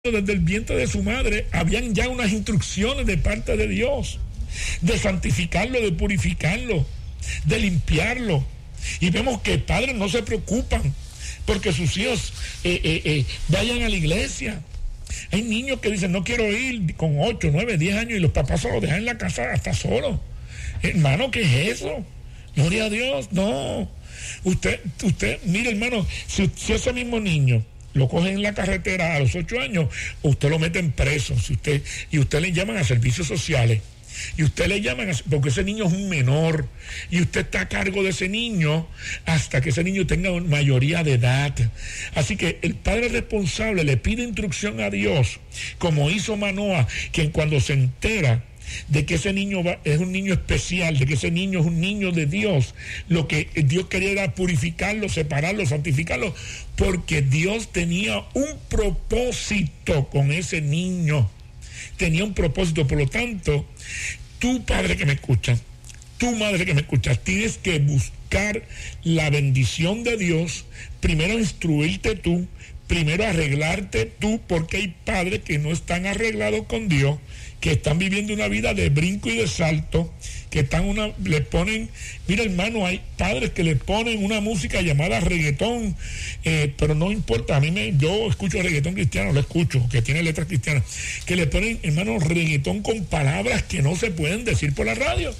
desde el vientre de su madre, habían ya unas instrucciones de parte de Dios, de santificarlo, de purificarlo, de limpiarlo. Y vemos que padres no se preocupan porque sus hijos vayan a la iglesia. Hay niños que dicen, no quiero ir, con 8, 9, 10 años, y los papás se los dejan en la casa hasta solo. Hermano, ¿qué es eso? Gloria a Dios, no. Usted, mire, hermano, si ese mismo niño lo cogen en la carretera a los 8 años, usted lo meten preso, y usted le llaman a servicios sociales, y usted le llaman porque ese niño es un menor, y usted está a cargo de ese niño hasta que ese niño tenga mayoría de edad. Así que el padre responsable le pide instrucción a Dios, como hizo Manoah, que cuando se entera de que ese niño es un niño especial, de que ese niño es un niño de Dios, lo que Dios quería era purificarlo, separarlo, santificarlo, porque Dios tenía un propósito con ese niño, tenía un propósito. Por lo tanto, tú, padre que me escuchas, tú, madre que me escuchas, tienes que buscar la bendición de Dios, primero instruirte tú, primero arreglarte tú, porque hay padres que no están arreglados con Dios, que están viviendo una vida de brinco y de salto, que le ponen, mira hermano, hay padres que le ponen una música llamada reggaetón, pero no importa, yo escucho reggaetón cristiano, lo escucho, que tiene letras cristianas, que le ponen, hermano, reggaetón con palabras que no se pueden decir por la radio.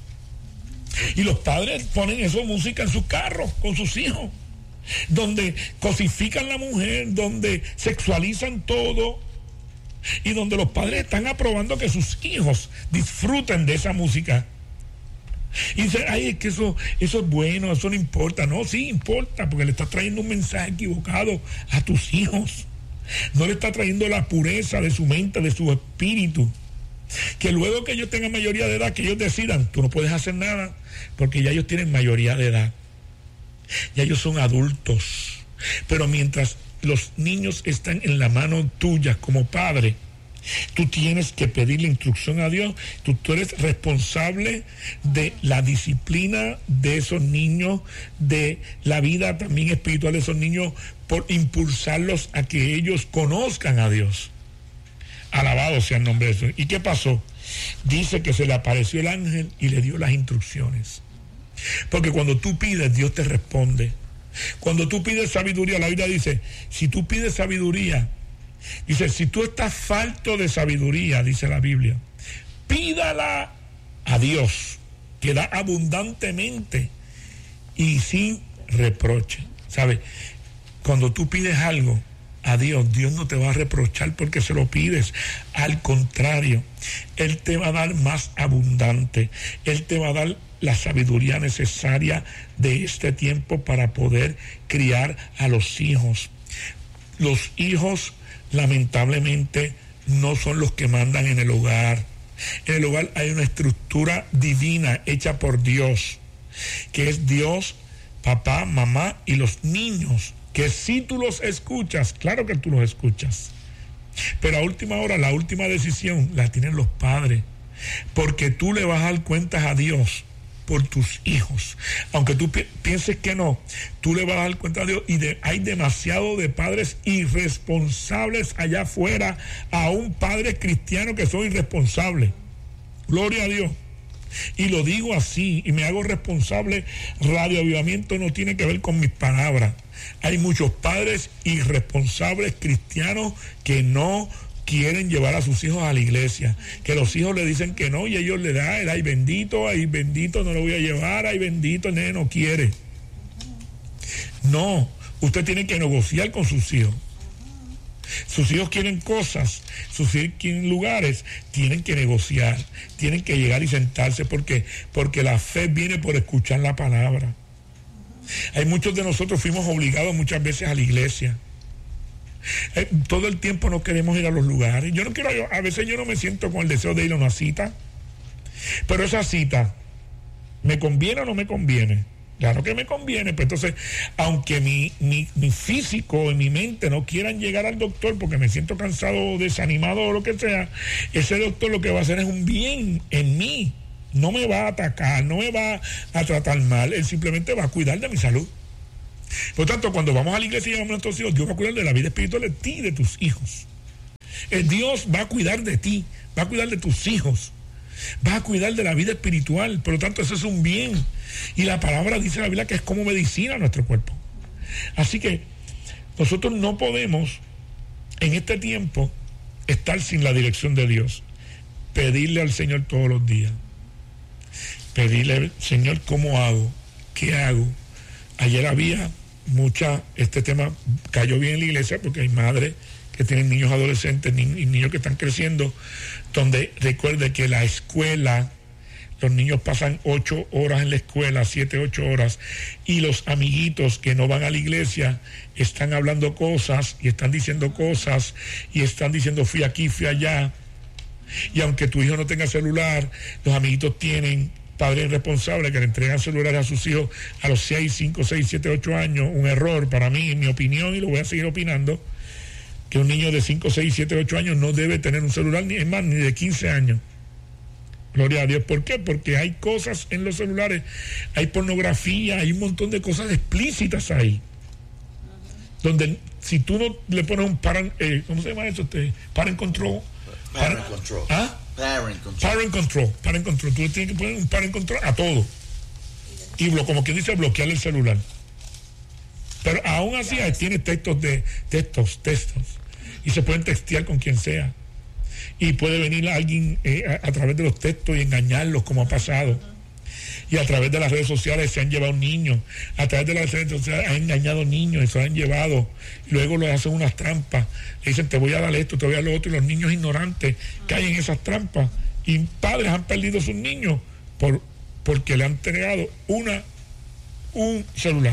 Y los padres ponen esa música en sus carros, con sus hijos, donde cosifican a la mujer, donde sexualizan todo, y donde los padres están aprobando que sus hijos disfruten de esa música. Y dicen, ay, es que eso es bueno, eso no importa. No, sí importa, porque le estás trayendo un mensaje equivocado a tus hijos. No le está trayendo la pureza de su mente, de su espíritu. Que luego que ellos tengan mayoría de edad, que ellos decidan, tú no puedes hacer nada, porque ya ellos tienen mayoría de edad. Ya ellos son adultos. Pero mientras los niños están en la mano tuya como padre, tú tienes que pedirle instrucción a Dios. Tú eres responsable de la disciplina de esos niños, de la vida también espiritual de esos niños, por impulsarlos a que ellos conozcan a Dios. Alabado sea el nombre de Jesús. ¿Y qué pasó? Dice que se le apareció el ángel y le dio las instrucciones. Porque cuando tú pides, Dios te responde. Cuando tú pides sabiduría, la Biblia dice, si tú pides sabiduría, dice, si tú estás falto de sabiduría, dice la Biblia, pídala a Dios, que da abundantemente y sin reproche. ¿Sabes? Cuando tú pides algo a Dios, Dios no te va a reprochar porque se lo pides. Al contrario, Él te va a dar más abundante. Él te va a dar la sabiduría necesaria de este tiempo para poder criar a los hijos. Los hijos, lamentablemente, no son los que mandan en el hogar. En el hogar hay una estructura divina hecha por Dios, que es Dios, papá, mamá y los niños, que si tú los escuchas, claro que tú los escuchas, pero a última hora, la última decisión la tienen los padres, porque tú le vas a dar cuentas a Dios por tus hijos. Aunque tú pienses que no, tú le vas a dar cuenta a Dios. Y hay demasiado de padres irresponsables allá afuera, aún padres cristianos que son irresponsables. Gloria a Dios. Y lo digo así, y me hago responsable. Radio Avivamiento no tiene que ver con mis palabras. Hay muchos padres irresponsables cristianos que no quieren llevar a sus hijos a la iglesia, que los hijos le dicen que no, y ellos le dan, ay bendito, no lo voy a llevar, ay bendito, el nene no quiere. No, usted tiene que negociar con sus hijos. Sus hijos quieren cosas, sus hijos quieren lugares, tienen que negociar, tienen que llegar y sentarse, porque la fe viene por escuchar la palabra. Hay muchos de nosotros fuimos obligados muchas veces a la iglesia. Todo el tiempo no queremos ir a los lugares. A veces yo no me siento con el deseo de ir a una cita, pero esa cita, ¿me conviene o no me conviene? Claro que me conviene. Pues entonces, aunque mi físico y mi mente no quieran llegar al doctor porque me siento cansado, desanimado o lo que sea, ese doctor lo que va a hacer es un bien en mí. No me va a atacar, no me va a tratar mal, él simplemente va a cuidar de mi salud. Por tanto, cuando vamos a la iglesia y llamamos a nuestros hijos, Dios va a cuidar de la vida espiritual de ti y de tus hijos. Dios va a cuidar de ti, va a cuidar de tus hijos, va a cuidar de la vida espiritual. Por lo tanto, eso es un bien. Y la palabra dice la Biblia que es como medicina a nuestro cuerpo. Así que nosotros no podemos en este tiempo estar sin la dirección de Dios. Pedirle al Señor todos los días. Pedirle, Señor, ¿cómo hago? ¿Qué hago? Ayer había este tema cayó bien en la iglesia porque hay madres que tienen niños adolescentes y niños que están creciendo, donde recuerde que la escuela, los niños pasan 8 horas en la escuela, 7, 8 horas, y los amiguitos que no van a la iglesia están hablando cosas y están diciendo cosas y están diciendo fui aquí, fui allá. Y aunque tu hijo no tenga celular, los amiguitos tienen padres responsables que le entregan celulares a sus hijos a los 6, 5, 6, 7, 8 años. Un error para mí, en mi opinión, y lo voy a seguir opinando, que un niño de 5, 6, 7, 8 años no debe tener un celular, ni de 15 años. Gloria a Dios. ¿Por qué? Porque hay cosas en los celulares, hay pornografía, hay un montón de cosas explícitas ahí. Donde si tú no le pones un ¿cómo se llama eso? Parent control. Parent control. ¿Ah? Parent control. Tú le tienes que poner un parent control a todo. Y como quien dice, bloquear el celular. Pero aún así tiene textos. Y se pueden textear con quien sea. Y puede venir alguien a través de los textos y engañarlos, como ha pasado. Y a través de las redes sociales se han llevado niños. A través de las redes sociales han engañado niños y se han llevado. Y luego les hacen unas trampas. Le dicen, te voy a dar esto, te voy a dar lo otro. Y los niños ignorantes caen en esas trampas. Y padres han perdido a sus niños porque le han entregado un celular.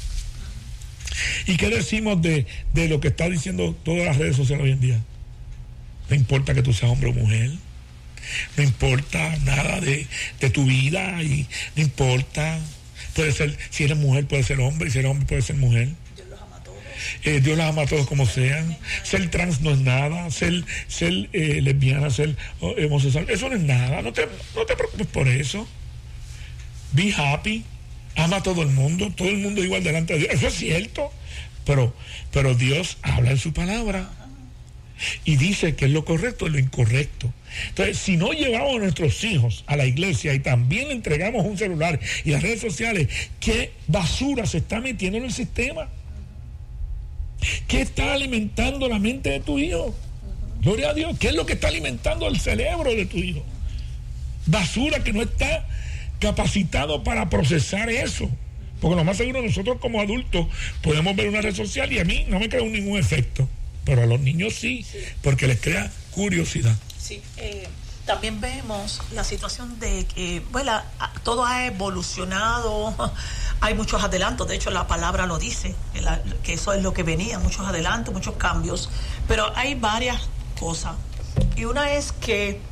¿Y qué decimos de lo que está diciendo todas las redes sociales hoy en día? No importa que tú seas hombre o mujer. No importa nada de tu vida. Y no importa. Puede ser, si eres mujer puede ser hombre, y si eres hombre puede ser mujer. Dios los ama a todos. Dios los ama a todos como sean. Ser trans no es nada. Ser lesbiana, ser homosexual, eso no es nada. No te preocupes por eso. Be happy. Ama a todo el mundo. Todo el mundo igual delante de Dios. Eso es cierto. Pero Dios habla en su palabra. Y dice que es lo correcto y lo incorrecto. Entonces, si no llevamos a nuestros hijos a la iglesia y también le entregamos un celular y las redes sociales, ¿qué basura se está metiendo en el sistema? ¿Qué está alimentando la mente de tu hijo? Gloria a Dios. ¿Qué es lo que está alimentando el cerebro de tu hijo? Basura que no está capacitado para procesar eso. Porque lo más seguro nosotros como adultos podemos ver una red social y a mí no me crea ningún efecto. Pero a los niños sí, porque les crea curiosidad. Sí, también vemos la situación de que, bueno, todo ha evolucionado, hay muchos adelantos, de hecho la palabra lo dice, que eso es lo que venía, muchos adelantos, muchos cambios, pero hay varias cosas. Y una es que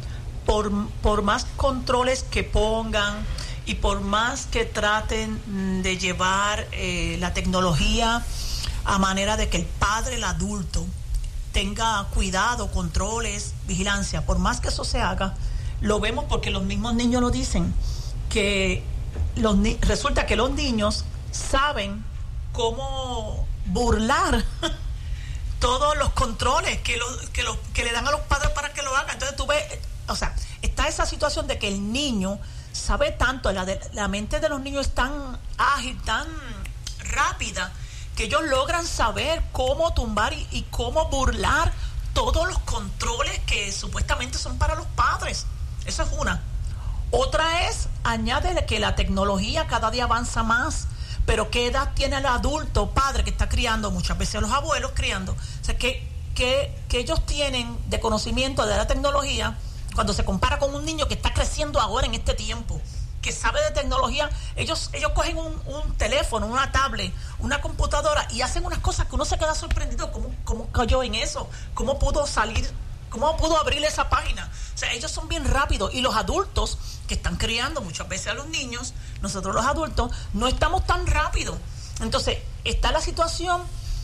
por más controles que pongan y por más que traten de llevar la tecnología a manera de que el padre, el adulto, tenga cuidado, controles, vigilancia, por más que eso se haga, lo vemos porque los mismos niños lo dicen, que resulta que los niños saben cómo burlar todos los controles que le dan a los padres para que lo hagan. Entonces tú ves, o sea, está esa situación de que el niño sabe tanto, la mente de los niños es tan ágil, tan rápida, que ellos logran saber cómo tumbar y cómo burlar todos los controles que supuestamente son para los padres. Esa es una. Otra es, añádele que la tecnología cada día avanza más, pero ¿qué edad tiene el adulto, padre, que está criando? Muchas veces los abuelos criando. O sea, que ellos tienen de conocimiento de la tecnología cuando se compara con un niño que está creciendo ahora en este tiempo, que sabe de tecnología. Ellos cogen un teléfono, una tablet, una computadora y hacen unas cosas que uno se queda sorprendido. ¿Cómo cayó en eso? ¿Cómo pudo salir? ¿Cómo pudo abrir esa página? O sea, ellos son bien rápidos, y los adultos que están criando muchas veces a los niños, nosotros los adultos, no estamos tan rápidos. Entonces, está la situación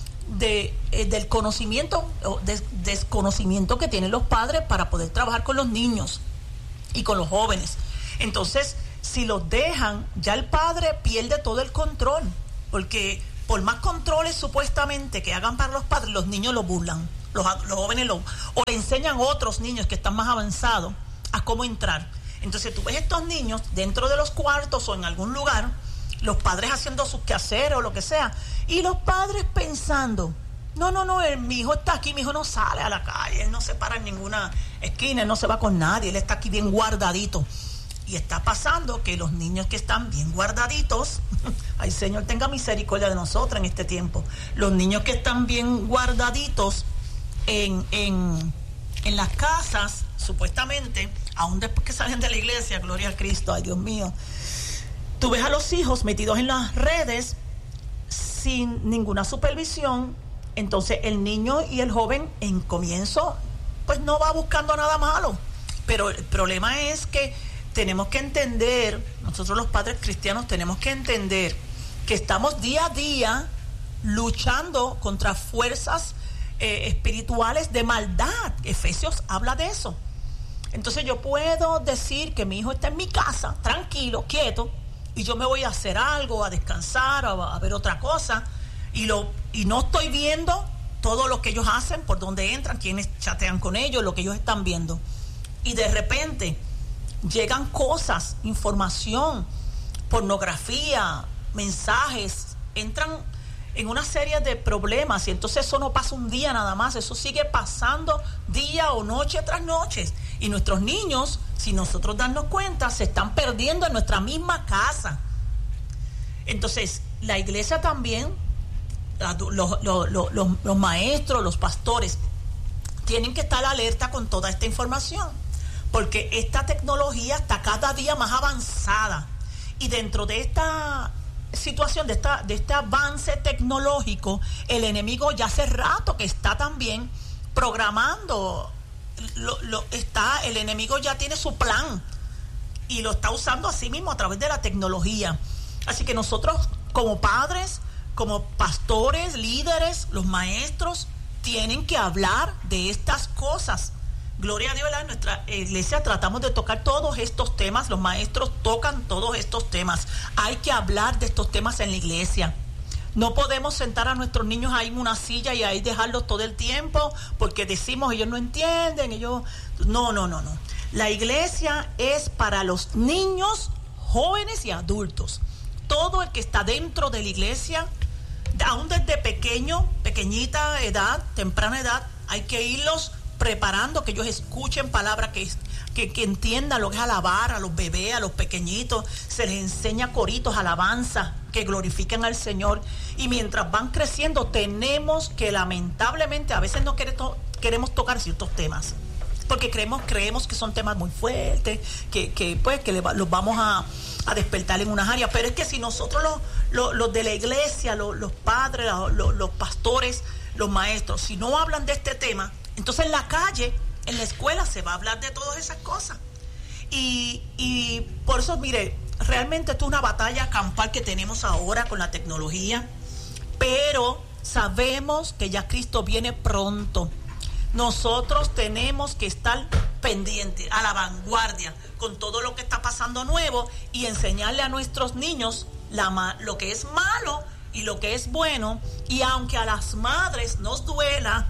del conocimiento o desconocimiento que tienen los padres para poder trabajar con los niños y con los jóvenes. Entonces, si los dejan, ya el padre pierde todo el control, porque por más controles supuestamente que hagan para los padres, los niños los burlan. los jóvenes o le enseñan a otros niños que están más avanzados a cómo entrar. Entonces tú ves estos niños dentro de los cuartos o en algún lugar, los padres haciendo sus quehaceres o lo que sea, y los padres pensando, no, mi hijo está aquí, mi hijo no sale a la calle, él no se para en ninguna esquina, él no se va con nadie, él está aquí bien guardadito. Y está pasando que los niños que están bien guardaditos, ay Señor, tenga misericordia de nosotros en este tiempo, los niños que están bien guardaditos en las casas, supuestamente, aún después que salen de la iglesia, gloria a Cristo, ay Dios mío, tú ves a los hijos metidos en las redes sin ninguna supervisión. Entonces el niño y el joven en comienzo pues no va buscando nada malo, pero el problema es que tenemos que entender, nosotros los padres cristianos tenemos que entender que estamos día a día luchando contra fuerzas espirituales de maldad. Efesios habla de eso. Entonces yo puedo decir que mi hijo está en mi casa, tranquilo, quieto, y yo me voy a hacer algo, a descansar, a ver otra cosa, y no estoy viendo todo lo que ellos hacen, por dónde entran, quienes chatean con ellos, lo que ellos están viendo. Y de repente llegan cosas, información, pornografía, mensajes, entran en una serie de problemas, y entonces eso no pasa un día nada más, eso sigue pasando día o noche tras noche, y nuestros niños, sin nosotros darnos cuenta, se están perdiendo en nuestra misma casa. Entonces la iglesia también, los maestros, los pastores tienen que estar alerta con toda esta información, porque esta tecnología está cada día más avanzada, y dentro de esta situación, de este avance tecnológico, el enemigo ya hace rato que está también programando, el enemigo ya tiene su plan y lo está usando así mismo a través de la tecnología. Así que nosotros como padres, como pastores, líderes, los maestros, tienen que hablar de estas cosas. Gloria a Dios, en nuestra iglesia tratamos de tocar todos estos temas, los maestros tocan todos estos temas. Hay que hablar de estos temas en la iglesia. No podemos sentar a nuestros niños ahí en una silla y ahí dejarlos todo el tiempo porque decimos ellos no entienden, No. La iglesia es para los niños, jóvenes y adultos. Todo el que está dentro de la iglesia, aún desde pequeñita edad, temprana edad, hay que irlos preparando, que ellos escuchen palabras, que entiendan lo que es alabar a los bebés, a los pequeñitos. Se les enseña coritos, alabanza, que glorifiquen al Señor. Y mientras van creciendo, tenemos que, lamentablemente, a veces no queremos tocar ciertos temas, porque creemos que son temas muy fuertes, que los vamos a despertar en unas áreas. Pero es que si nosotros los de la iglesia, los padres, los pastores, los maestros, si no hablan de este tema, entonces en la calle, en la escuela, se va a hablar de todas esas cosas. Y por eso, mire, realmente esto es una batalla campal que tenemos ahora con la tecnología, pero sabemos que ya Cristo viene pronto. Nosotros tenemos que estar pendientes, a la vanguardia, con todo lo que está pasando nuevo, y enseñarle a nuestros niños lo que es malo y lo que es bueno. Y aunque a las madres nos duela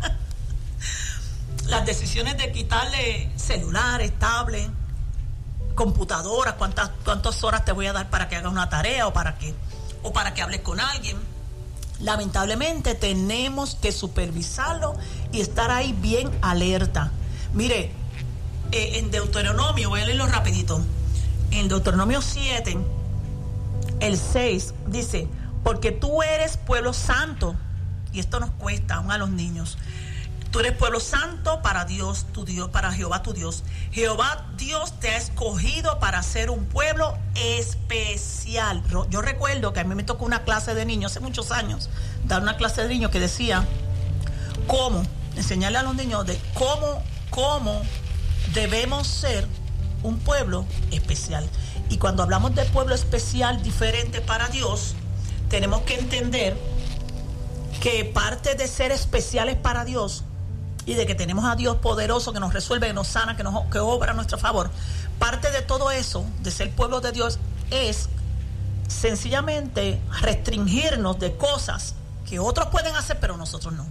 las decisiones de quitarle celulares, tablets, computadoras, cuántas horas te voy a dar para que hagas una tarea o para que hables con alguien, lamentablemente tenemos que supervisarlo y estar ahí bien alerta. Mire, en Deuteronomio, voy a leerlo rapidito, en Deuteronomio 7, el 6, dice: porque tú eres pueblo santo, y esto nos cuesta aún a los niños. Tú eres pueblo santo para Dios, tu Dios, para Jehová tu Dios. Jehová Dios te ha escogido para ser un pueblo especial. Yo recuerdo que a mí me tocó una clase de niños hace muchos años, dar una clase de niños que decía enseñarle a los niños de cómo debemos ser un pueblo especial. Y cuando hablamos de pueblo especial, diferente para Dios, tenemos que entender que parte de ser especiales para Dios y de que tenemos a Dios poderoso que nos resuelve, que nos sana, que obra a nuestro favor, parte de todo eso, de ser pueblo de Dios, es sencillamente restringirnos de cosas que otros pueden hacer, pero nosotros no.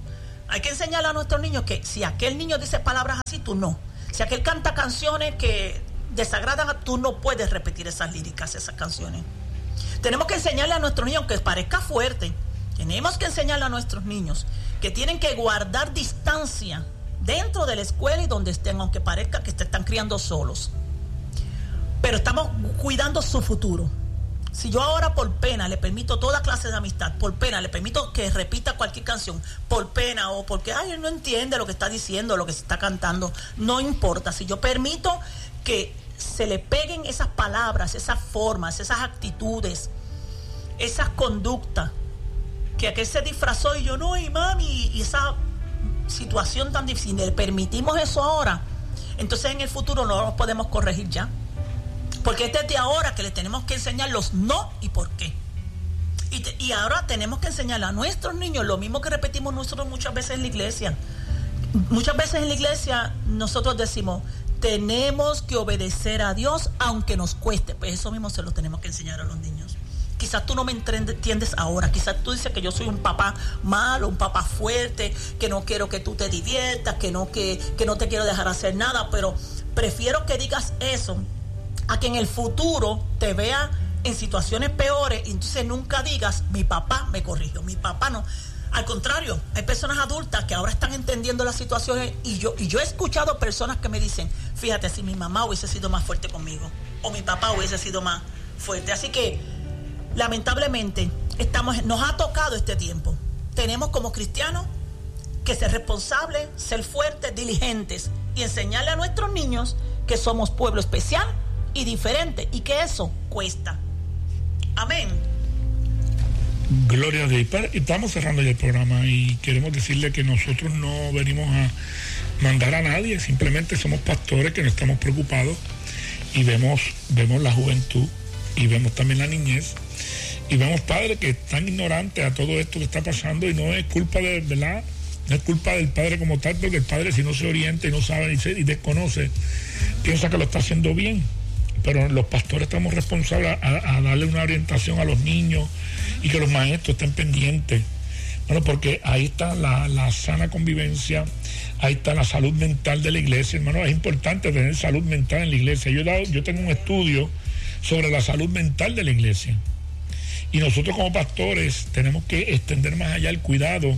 Hay que enseñarle a nuestros niños que si aquel niño dice palabras así, tú no. Si aquel canta canciones que desagradan, tú no puedes repetir esas líricas, esas canciones. Tenemos que enseñarle a nuestros niños, aunque parezca fuerte, tenemos que enseñarle a nuestros niños que tienen que guardar distancia dentro de la escuela y donde estén, aunque parezca que se están criando solos. Pero estamos cuidando su futuro. Si yo ahora por pena le permito toda clase de amistad, por pena le permito que repita cualquier canción, por pena o porque él no entiende lo que está diciendo, lo que se está cantando, no importa. Si yo permito que se le peguen esas palabras, esas formas, esas actitudes, esas conductas, que aquel se disfrazó y yo no, y mami, y esa situación tan difícil, le permitimos eso ahora, entonces en el futuro no lo podemos corregir ya. Porque es desde ahora que le tenemos que enseñar los no y por qué. Y ahora tenemos que enseñar a nuestros niños lo mismo que repetimos nosotros muchas veces en la iglesia. Muchas veces en la iglesia nosotros decimos, tenemos que obedecer a Dios aunque nos cueste. Pues eso mismo se lo tenemos que enseñar a los niños. Quizás tú no me entiendes ahora. Quizás tú dices que yo soy un papá malo, un papá fuerte, que no quiero que tú te diviertas, que no te quiero dejar hacer nada. Pero prefiero que digas eso a que en el futuro te vea en situaciones peores y entonces nunca digas, mi papá me corrigió, mi papá no. Al contrario, hay personas adultas que ahora están entendiendo las situaciones y yo he escuchado personas que me dicen, fíjate, si mi mamá hubiese sido más fuerte conmigo o mi papá hubiese sido más fuerte. Así que, lamentablemente, nos ha tocado este tiempo. Tenemos como cristianos que ser responsables, ser fuertes, diligentes y enseñarle a nuestros niños que somos pueblo especial y diferente, y que eso cuesta. Amén. Gloria a Dios. Estamos cerrando ya el programa y queremos decirle que nosotros no venimos a mandar a nadie, simplemente somos pastores que no estamos preocupados y vemos la juventud y vemos también la niñez y vemos padres que están ignorantes a todo esto que está pasando y no es culpa de verdad. No es culpa del padre como tal, porque el padre, si no se orienta y no sabe y desconoce, piensa que lo está haciendo bien. Pero los pastores estamos responsables a darle una orientación a los niños y que los maestros estén pendientes. Bueno, porque ahí está la sana convivencia, ahí está la salud mental de la iglesia, hermano. Es importante tener salud mental en la iglesia. Yo tengo un estudio sobre la salud mental de la iglesia. Y nosotros como pastores tenemos que extender más allá el cuidado,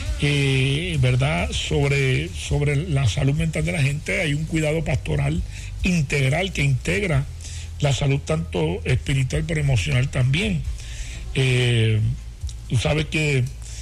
¿verdad? Sobre la salud mental de la gente. Hay un cuidado pastoral integral que integra la salud tanto espiritual pero emocional también. Tú sabes que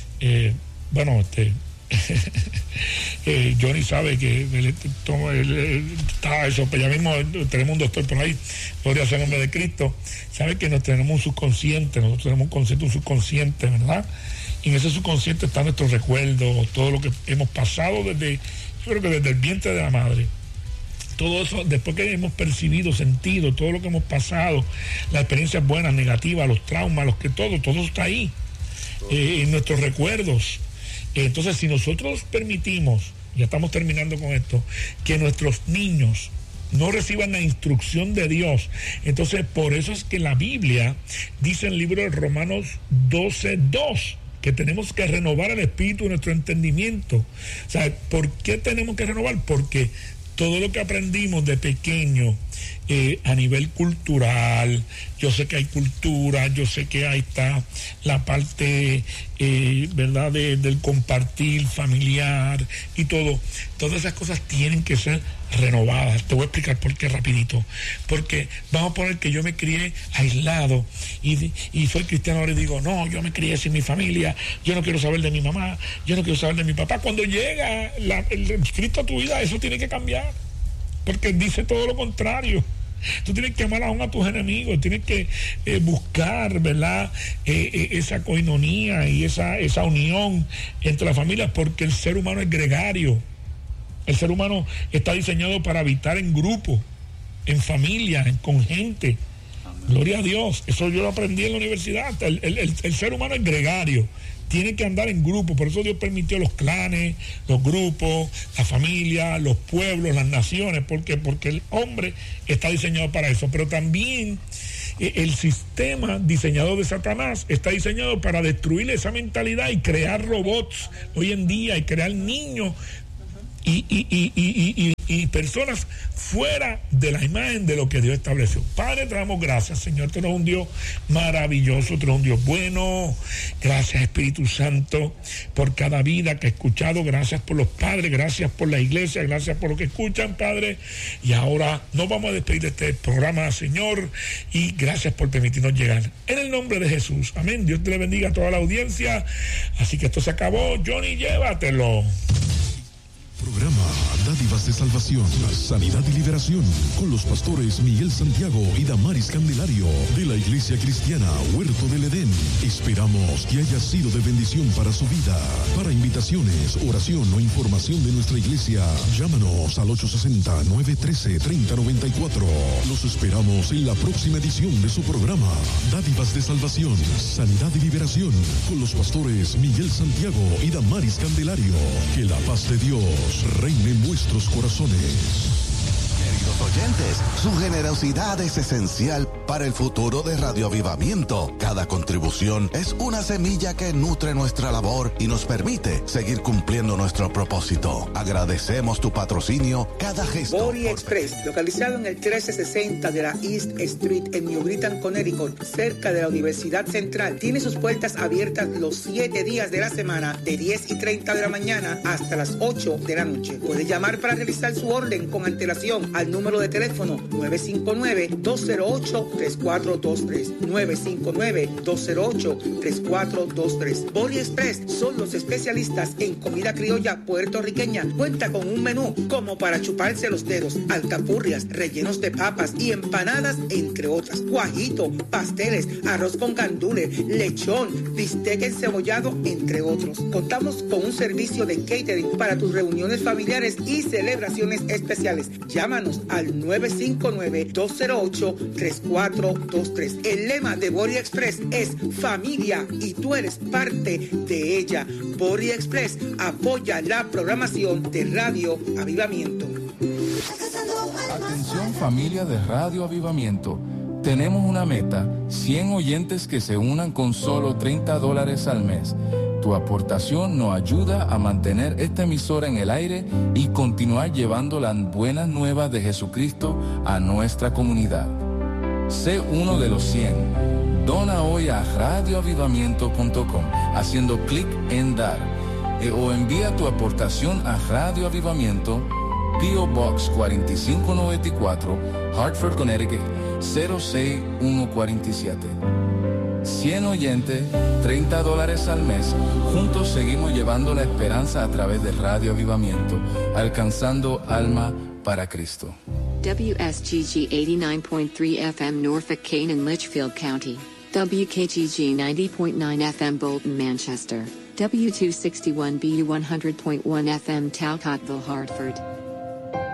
Johnny sabe que él está eso, pues ya mismo tenemos un doctor por ahí, gloria sea el nombre de Cristo. Sabe que tenemos un subconsciente, nosotros tenemos un subconsciente, ¿verdad? Y en ese subconsciente están nuestros recuerdos, todo lo que hemos pasado yo creo que desde el vientre de la madre. Todo eso, después que hemos percibido, sentido, todo lo que hemos pasado, las experiencias buenas, negativas, los traumas, todo está ahí, en nuestros recuerdos. Entonces, si nosotros permitimos, ya estamos terminando con esto, que nuestros niños no reciban la instrucción de Dios, entonces por eso es que la Biblia dice en el libro de Romanos 12:2, que tenemos que renovar el espíritu de nuestro entendimiento. O sea, ¿por qué tenemos que renovar? Porque todo lo que aprendimos de pequeño a nivel cultural, yo sé que hay cultura, yo sé que ahí está la parte, ¿verdad?, del compartir familiar y todo. Todas esas cosas tienen que ser renovadas. Te voy a explicar por qué rapidito. Porque vamos a poner que yo me crié aislado y soy cristiano ahora y digo, no, yo me crié sin mi familia, yo no quiero saber de mi mamá, yo no quiero saber de mi papá. Cuando llega el Cristo a tu vida, eso tiene que cambiar. Porque dice todo lo contrario. Tú tienes que amar aún a tus enemigos, tienes que buscar, ¿verdad?, esa coinonía y esa unión entre las familias, porque el ser humano es gregario. El ser humano está diseñado para habitar en grupo, en familia, con gente. Amén. Gloria a Dios. Eso yo lo aprendí en la universidad. El ser humano es gregario. Tiene que andar en grupo. Por eso Dios permitió los clanes, los grupos, la familia, los pueblos, las naciones. Porque el hombre está diseñado para eso. Pero también el sistema diseñado de Satanás está diseñado para destruir esa mentalidad y crear robots hoy en día y crear niños y personas fuera de la imagen de lo que Dios estableció. Padre, te damos gracias, Señor. Tú eres un Dios maravilloso, tú eres un Dios bueno. Gracias, Espíritu Santo, por cada vida que he escuchado. Gracias por los padres, gracias por la iglesia, gracias por lo que escuchan, Padre. Y ahora nos vamos a despedir de este programa, Señor, y gracias por permitirnos llegar. En el nombre de Jesús, amén. Dios te le bendiga a toda la audiencia. Así que esto se acabó. Johnny, llévatelo. Programa Dádivas de Salvación, Sanidad y Liberación con los pastores Miguel Santiago y Damaris Candelario de la Iglesia Cristiana Huerto del Edén. Esperamos que haya sido de bendición para su vida. Para invitaciones, oración o información de nuestra iglesia, llámanos al 860-913-3094. Los esperamos en la próxima edición de su programa Dádivas de Salvación, Sanidad y Liberación con los pastores Miguel Santiago y Damaris Candelario. Que la paz de Dios reine en vuestros corazones. Queridos oyentes, su generosidad es esencial para el futuro de Radio Avivamiento. Cada contribución es una semilla que nutre nuestra labor y nos permite seguir cumpliendo nuestro propósito. Agradecemos tu patrocinio, cada gesto. Bori Express, localizado en el 1360 de la East Street en New Britain, Connecticut, cerca de la Universidad Central, tiene sus puertas abiertas los 7 días de la semana, de 10:30 de la mañana hasta las 8 de la noche. Puede llamar para realizar su orden con antelación al número de teléfono 959-208-3423. 959-208-3423. Bori Express son los especialistas en comida criolla puertorriqueña. Cuenta con un menú como para chuparse los dedos, alcapurrias, rellenos de papas y empanadas, entre otras. Guajito, pasteles, arroz con gandules, lechón, bistec encebollado, entre otros. Contamos con un servicio de catering para tus reuniones familiares y celebraciones especiales. Llámanos al 959-208-3423. El lema de Bori Express es familia y tú eres parte de ella. Bori Express apoya la programación de Radio Avivamiento. Atención familia de Radio Avivamiento. Tenemos una meta, 100 oyentes que se unan con solo $30 al mes. Tu aportación nos ayuda a mantener esta emisora en el aire y continuar llevando las buenas nuevas de Jesucristo a nuestra comunidad. Sé uno de los 100. Dona hoy a radioavivamiento.com haciendo clic en dar o envía tu aportación a Radio Avivamiento, P.O. Box 4594, Hartford, Connecticut 06147. 100 oyentes, $30 al mes. Juntos seguimos llevando la esperanza a través de Radio Avivamiento, alcanzando alma para Cristo. WSGG 89.3 FM Norfolk, Canaan, Litchfield County. WKGG 90.9 FM Bolton, Manchester. W261BU 100.1 FM Talcottville, Hartford.